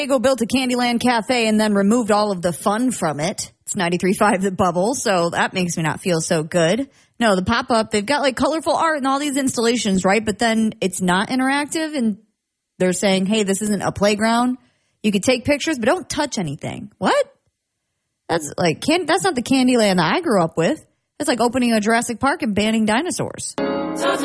Diego built a Candyland Cafe and then removed all of the fun from it. It's 93.5 The Bubble, so that makes me not feel so good. No, the pop-up, they've got like colorful art and all these installations, right? But then it's not interactive, and they're saying, hey, this isn't a playground. You could take pictures, but don't touch anything. What? That's not the Candyland that I grew up with. It's like opening a Jurassic Park and banning dinosaurs.